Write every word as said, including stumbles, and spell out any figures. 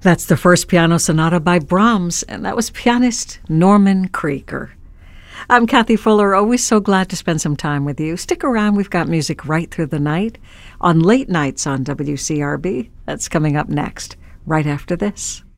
That's the first piano sonata by Brahms, and that was pianist Norman Krieger. I'm Kathy Fuller, always so glad to spend some time with you. Stick around, we've got music right through the night on Late Nights on W C R B. That's coming up next, right after this.